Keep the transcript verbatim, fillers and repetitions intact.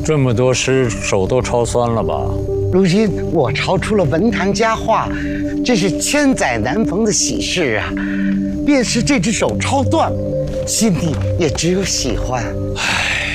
这么多诗，手都抄酸了吧？ 如今我抄出了文坛佳话，这是千载难逢的喜事啊！便是这只手抄断，心里也只有喜欢。 唉，